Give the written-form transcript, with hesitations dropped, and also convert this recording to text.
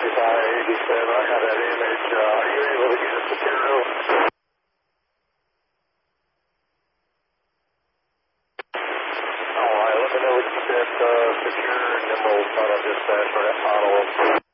8587, I got that image. Are you able to get us material? All right, let me know what you said, secure, and then we'll try to dispatch for that model.